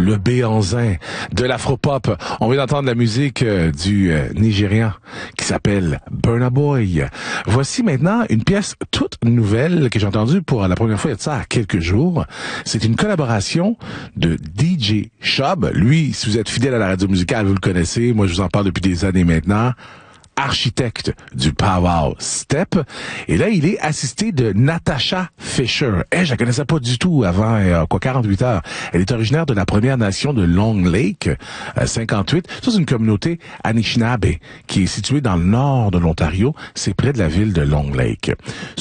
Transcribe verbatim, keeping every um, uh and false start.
le béanzin de l'afropop. On vient d'entendre la musique euh, du euh, Nigérian qui s'appelle Burna Boy. Voici maintenant une pièce toute nouvelle que j'ai entendue pour la première fois il y a de ça à quelques jours. C'est une collaboration de D J Shub. Lui, si vous êtes fidèle à la radio musicale, vous le connaissez. Moi, je vous en parle depuis des années maintenant. Architecte du Pow Step. Et là, il est assisté de Natasha Fisher. Eh, je la connaissais pas du tout avant, euh, quoi, quarante-huit heures. Elle est originaire de la Première Nation de Long Lake, euh, cinquante-huit. Ça, c'est une communauté Anishinaabe qui est située dans le nord de l'Ontario. C'est près de la ville de Long Lake.